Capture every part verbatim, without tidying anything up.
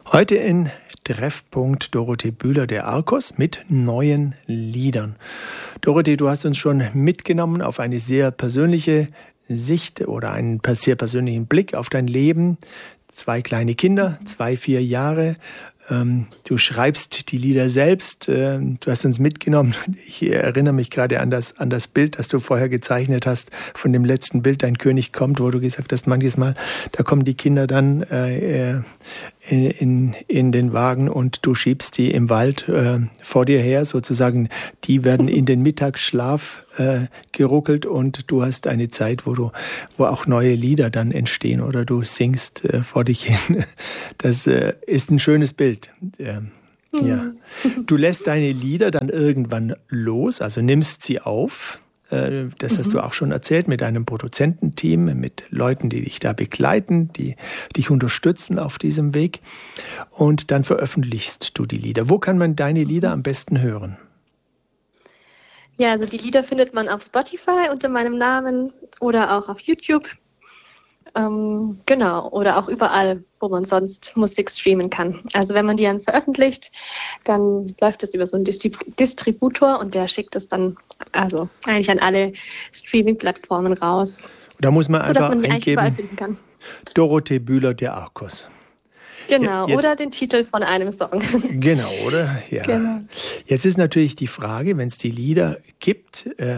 Heute in Treffpunkt Dorothee Bühler der Arkos mit neuen Liedern. Dorothee, du hast uns schon mitgenommen auf eine sehr persönliche Sicht oder einen sehr persönlichen Blick auf dein Leben. Zwei kleine Kinder, zwei, vier Jahre. Du schreibst die Lieder selbst. Du hast uns mitgenommen. Ich erinnere mich gerade an das, an das Bild, das du vorher gezeichnet hast, von dem letzten Bild, Dein König kommt, wo du gesagt hast, manches Mal, da kommen die Kinder dann äh, in, in, in den Wagen und du schiebst die im Wald äh, vor dir her, sozusagen. Die werden in den Mittagsschlaf äh, geruckelt und du hast eine Zeit, wo du, wo auch neue Lieder dann entstehen oder du singst äh, vor dich hin. Das äh, ist ein schönes Bild. Ähm, ja. Du lässt deine Lieder dann irgendwann los, also nimmst sie auf. Äh, das mhm. hast du auch schon erzählt, mit einem Produzententeam, mit Leuten, die dich da begleiten, die dich unterstützen auf diesem Weg. Und dann veröffentlichst du die Lieder. Wo kann man deine Lieder am besten hören? Ja, also die Lieder findet man auf Spotify unter meinem Namen oder auch auf YouTube. Ähm, genau, oder auch überall, wo man sonst Musik streamen kann. Also wenn man die dann veröffentlicht, dann läuft das über so einen Distrib- Distributor und der schickt es dann also eigentlich an alle Streaming-Plattformen raus. Da muss man einfach man eingeben, kann. Dorothee Bühler der Arkos. Genau, ja, oder den Titel von einem Song. Genau, oder? Ja. Genau. Jetzt ist natürlich die Frage, wenn es die Lieder gibt, äh,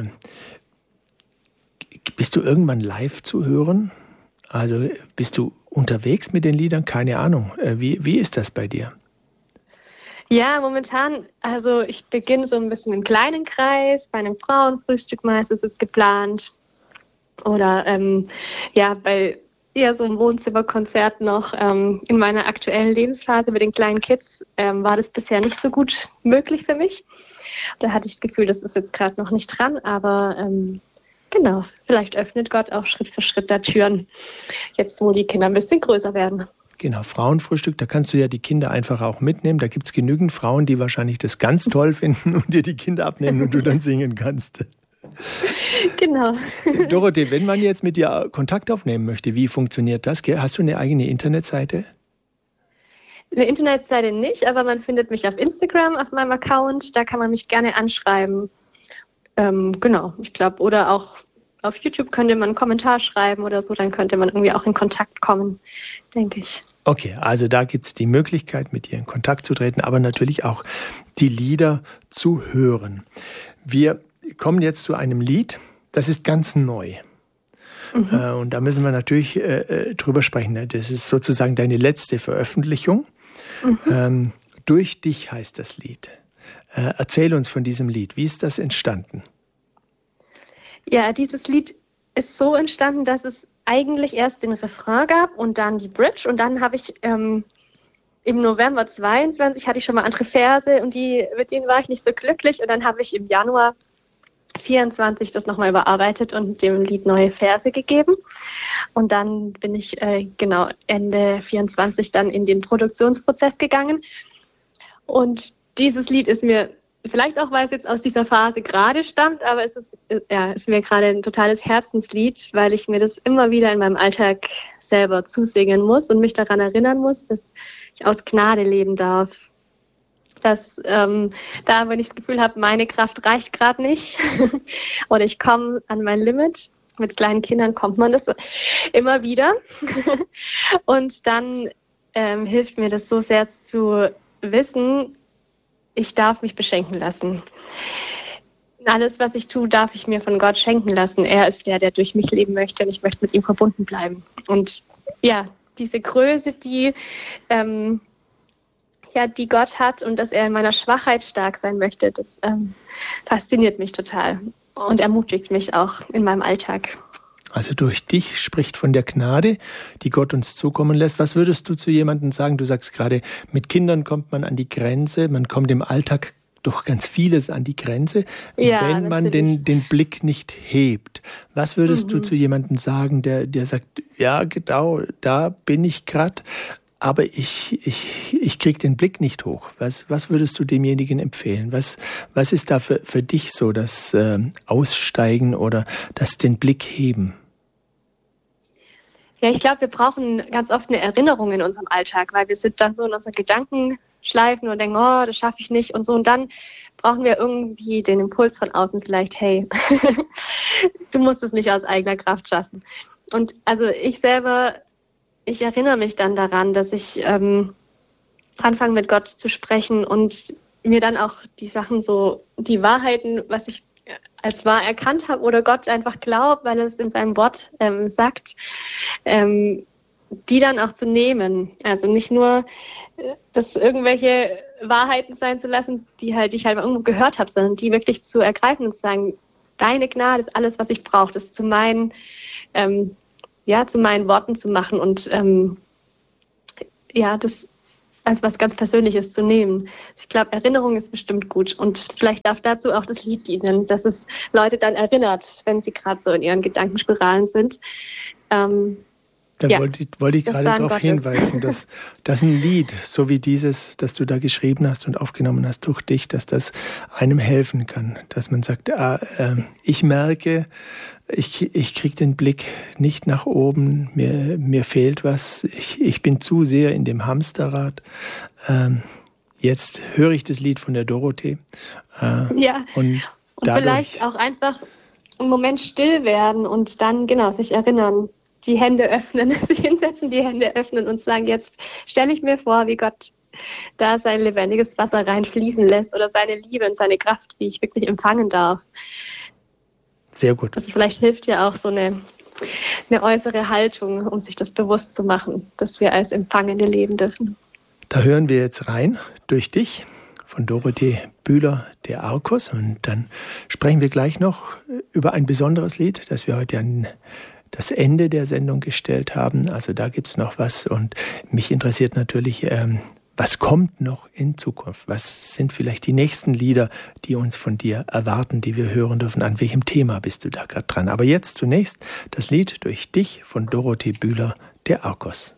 bist du irgendwann live zu hören? Also bist du unterwegs mit den Liedern? Keine Ahnung. Wie, wie ist das bei dir? Ja, momentan, also ich beginne so ein bisschen im kleinen Kreis, bei einem Frauenfrühstück meistens ist geplant. Oder ähm, ja, bei eher so einem Wohnzimmerkonzert noch. Ähm, in meiner aktuellen Lebensphase mit den kleinen Kids ähm, war das bisher nicht so gut möglich für mich. Da hatte ich das Gefühl, das ist jetzt gerade noch nicht dran, aber ähm, genau, vielleicht öffnet Gott auch Schritt für Schritt da Türen, jetzt wo die Kinder ein bisschen größer werden. Genau, Frauenfrühstück, da kannst du ja die Kinder einfach auch mitnehmen. Da gibt es genügend Frauen, die wahrscheinlich das ganz toll finden und dir die Kinder abnehmen und du dann singen kannst. Genau. Dorothee, wenn man jetzt mit dir Kontakt aufnehmen möchte, wie funktioniert das? Hast du eine eigene Internetseite? Eine Internetseite nicht, aber man findet mich auf Instagram, auf meinem Account. Da kann man mich gerne anschreiben. Ähm, genau, ich glaube, oder auch auf YouTube könnte man einen Kommentar schreiben oder so, dann könnte man irgendwie auch in Kontakt kommen, denke ich. Okay, also da gibt es die Möglichkeit, mit dir in Kontakt zu treten, aber natürlich auch die Lieder zu hören. Wir kommen jetzt zu einem Lied, das ist ganz neu. Mhm. Äh, und da müssen wir natürlich äh, drüber sprechen. Ne? Das ist sozusagen deine letzte Veröffentlichung. Mhm. Ähm, Durch dich heißt das Lied. Äh, erzähl uns von diesem Lied. Wie ist das entstanden? Ja, dieses Lied ist so entstanden, dass es eigentlich erst den Refrain gab und dann die Bridge. Und dann habe ich ähm, im November zweiundzwanzig hatte ich schon mal andere Verse und die, mit denen war ich nicht so glücklich. Und dann habe ich im Januar vierundzwanzig das nochmal überarbeitet und dem Lied neue Verse gegeben. Und dann bin ich äh, genau Ende vierundzwanzig dann in den Produktionsprozess gegangen. Und dieses Lied ist mir, vielleicht auch, weil es jetzt aus dieser Phase gerade stammt, aber es ist, ja, ist mir gerade ein totales Herzenslied, weil ich mir das immer wieder in meinem Alltag selber zusingen muss und mich daran erinnern muss, dass ich aus Gnade leben darf. Dass ähm, da, wenn ich das Gefühl habe, meine Kraft reicht gerade nicht oder ich komme an mein Limit, mit kleinen Kindern kommt man das immer wieder. Und dann ähm, hilft mir das so sehr zu wissen, ich darf mich beschenken lassen. Alles, was ich tue, darf ich mir von Gott schenken lassen. Er ist der, der durch mich leben möchte und ich möchte mit ihm verbunden bleiben. Und ja, diese Größe, die, ähm, ja, die Gott hat und dass er in meiner Schwachheit stark sein möchte, das ähm, fasziniert mich total und ermutigt mich auch in meinem Alltag. Also durch dich spricht von der Gnade, die Gott uns zukommen lässt. Was würdest du zu jemandem sagen? Du sagst gerade, mit Kindern kommt man an die Grenze, man kommt im Alltag durch ganz vieles an die Grenze, ja, wenn man den, den Blick nicht hebt. Was würdest mhm. du zu jemandem sagen, der, der sagt, ja genau, da bin ich gerade, aber ich, ich, ich kriege den Blick nicht hoch. Was, was würdest du demjenigen empfehlen? Was, was ist da für, für dich so das äh, Aussteigen oder das den Blick heben? Ja, ich glaube, wir brauchen ganz oft eine Erinnerung in unserem Alltag, weil wir sind dann so in unseren Gedanken schleifen und denken, oh, das schaffe ich nicht und so. Und dann brauchen wir irgendwie den Impuls von außen vielleicht, hey, du musst es nicht aus eigener Kraft schaffen. Und also ich selber, ich erinnere mich dann daran, dass ich ähm, anfange mit Gott zu sprechen und mir dann auch die Sachen so, die Wahrheiten, was ich als wahr erkannt habe oder Gott einfach glaubt, weil er es in seinem Wort ähm, sagt, ähm, die dann auch zu nehmen. Also nicht nur das irgendwelche Wahrheiten sein zu lassen, die halt die ich halt irgendwo gehört habe, sondern die wirklich zu ergreifen und zu sagen, deine Gnade ist alles, was ich brauche, das zu meinen, ähm, ja, zu meinen Worten zu machen und ähm, ja, das als was ganz Persönliches zu nehmen. Ich glaube, Erinnerung ist bestimmt gut und vielleicht darf dazu auch das Lied dienen, dass es Leute dann erinnert, wenn sie gerade so in ihren Gedankenspiralen sind. Ähm, Da ja, wollte ich, wollte ich gerade darauf Gottes. hinweisen, dass, dass ein Lied, so wie dieses, das du da geschrieben hast und aufgenommen hast durch dich, dass das einem helfen kann. Dass man sagt, ah, äh, ich merke, ich, ich kriege den Blick nicht nach oben, mir, mir fehlt was, ich, ich bin zu sehr in dem Hamsterrad. Ähm, jetzt höre ich das Lied von der Dorothee. Äh, ja, und, und dadurch, vielleicht auch einfach einen Moment still werden und dann, genau, sich erinnern, die Hände öffnen, sich hinsetzen, die Hände öffnen und sagen, jetzt stelle ich mir vor, wie Gott da sein lebendiges Wasser reinfließen lässt oder seine Liebe und seine Kraft, die ich wirklich empfangen darf. Sehr gut. Also vielleicht hilft ja auch so eine, eine äußere Haltung, um sich das bewusst zu machen, dass wir als Empfangende leben dürfen. Da hören wir jetzt rein, durch dich, von Dorothee Bühler, der Arkos. Und dann sprechen wir gleich noch über ein besonderes Lied, das wir heute an das Ende der Sendung gestellt haben. Also da gibt es noch was. Und mich interessiert natürlich, ähm, was kommt noch in Zukunft? Was sind vielleicht die nächsten Lieder, die uns von dir erwarten, die wir hören dürfen? An welchem Thema bist du da gerade dran? Aber jetzt zunächst das Lied durch dich von Dorothee Bühler, der Arkos.